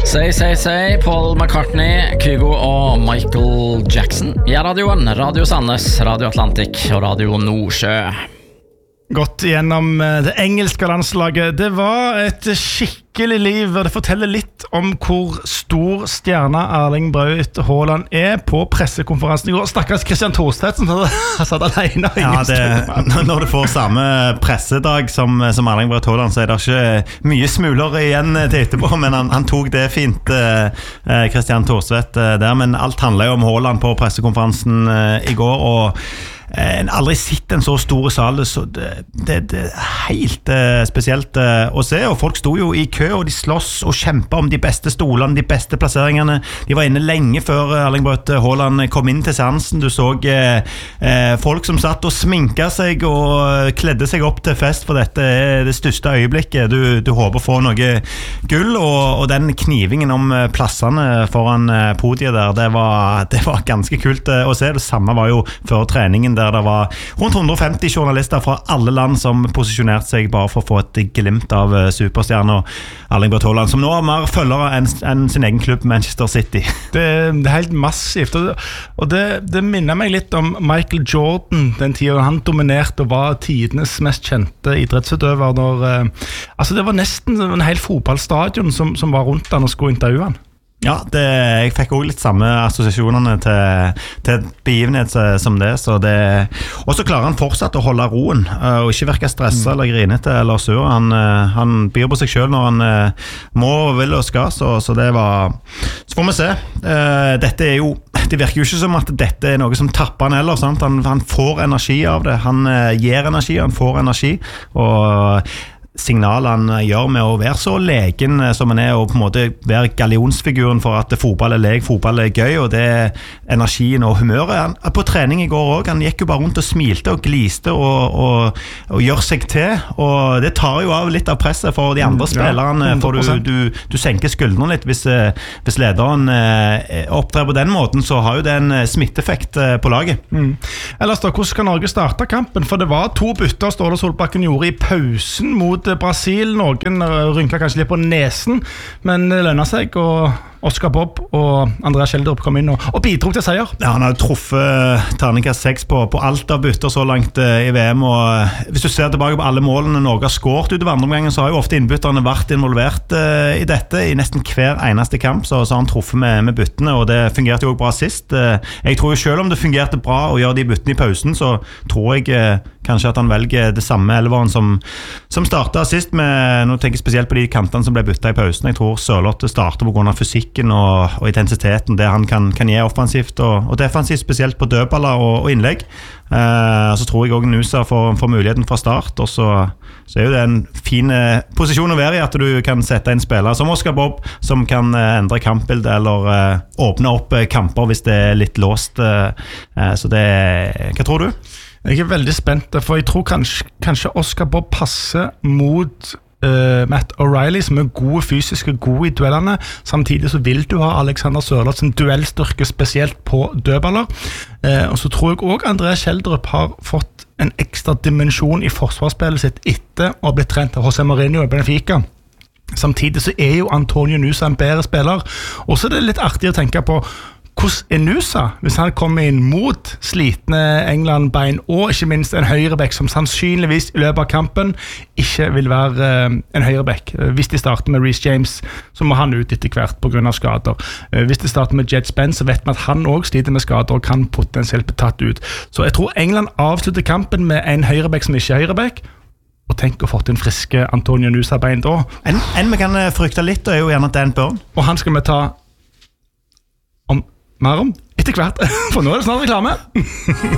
Say, Paul McCartney, Kygo og Michael Jackson. I radioen, Radio Sandnes, Radio Atlantic og Radio Nordsjø. Gått gjennom det engelske landslaget. Det var et skikkelig liv, og det forteller litt om hvor stor stjerne Erling Braut Haaland på pressekonferansen i går. Stakkars Christian Thorstvedt som satt alene. Når du får samme pressedag som Erling Braut Haaland, så det ikke mye smuler igjen til etterpå, men han tok det fint, Christian Thorstvedt der. Men alt handler jo om Haaland på pressekonferansen i går, og aldri sett en så stor sal, så det helt spesielt å se, og folk sto jo i kø, og de slåss og kjempet om de beste stolene, de beste plasseringene. De var inne lenge før Erling Braut Haaland kom inn til seansen. Du så folk som satt og sminket seg og kledde seg opp til fest, for dette det største øyeblikket. Du håper å få noe gull, og den knivingen om plassene foran podiet der, det var ganske kult å se. Det samme var jo før treningen, der det var rundt 150 journalister fra alle land som posisjonerte seg bare for å få et glimt av superstjernen Erling Braut Haaland, som nå har mer følgere enn sin egen klubb Manchester City. Det er helt massivt, og det minner meg litt om Michael Jordan den tiden han dominerte og var tidenes mest kjente idrettsutøver. Det var nesten en hel fotballstadion som var rundt han og skulle intervjue han. Ja, jeg fikk også litt samme assosiasjonene til begivenhet som det, og så klarer han fortsatt å holde roen, og ikke virke stresset eller grinete eller sur. Han byr på seg selv når han må, vil og skal, så det var... Så får vi se. Det virker jo ikke som at dette noe som tapper han heller, sant? Han får energi av det, han gir energi, han får energi, og signalet han gjør med å være så leken som han og på en måte være gallionsfiguren for at fotball lek, fotball gøy, og det energien og humøret. På trening i går også, han gikk jo bare rundt og smilte og gliste og gjør seg til, og det tar jo av litt av presset for de andre spillerne, for du senker skuldrene litt hvis lederen opptrer på den måten, så har jo det en smitteffekt på laget. Ellers da, hvordan skal Norge starte kampen? For det var 2 bytter Ståle Solbakken gjorde i pausen mot Brasil. Noen rynket kanskje litt på nesen, men det lønner seg, og Oscar Bob og Andreas Schjelderup kom inn og bidrog til seier. Ja, han har truffet terningkast 6 på alt av bytter så langt i VM, og hvis du ser tilbake på alle målene Norge har skåret ut i vandreomgangen, så har jo ofte innbytterne vært involvert i dette i nesten hver eneste kamp, så har han truffet med byttene, og det fungerte jo også bra sist. Jeg tror jo selv om det fungerte bra å gjøre de byttene i pausen, så tror jeg kanskje at han velger det samme elveren som startet sist med, nå tenker jeg spesielt på de kantene som ble byttet i pausen. Jeg tror Sørloth starter på grunn av fysikken og intensiteten, det han kan gi offensivt og defensivt, spesielt på dødballer og innlegg. Så tror jeg også Nusa får muligheten fra start, og så jo det en fin posisjon å være i, at du kan sette en spiller som Oscar Bob, som kan endre kampbildet eller åpne opp kamper hvis det litt låst. Så hva tror du? Jeg veldig spent, for jeg tror kanskje Oscar Bob passer mot Matt O'Reilly, som god fysisk og god i duellene. Samtidig så vil du ha Alexander Sørloth sin duellstyrke, spesielt på dødballer. Og så tror jeg også Andreas Schjelderup har fått en ekstra dimensjon i forsvarsspillet sitt etter å ha blitt trent av José Mourinho i Benfica. Samtidig så jo Antonio Nusa en bedre spiller, og så det litt artig å tenke på hvordan Nusa, hvis han kommer inn mot slitne England-bein, og ikke minst en høyrebekk som sannsynligvis i løpet av kampen ikke vil være en høyrebekk. Hvis de starter med Reece James, så må han ut etter hvert på grunn av skader. Hvis de starter med Jed Spence, så vet man at han også sliter med skader og kan potensielt bli tatt ut. Så jeg tror England avslutter kampen med en høyrebekk som ikke er høyrebekk, og tenk å få til en friske Antonio Nusa-bein da. En vi kan frykte litt, jo gjerne Dan Burn. Og han skal vi ta mer om etter hvert, for nå det snart reklame.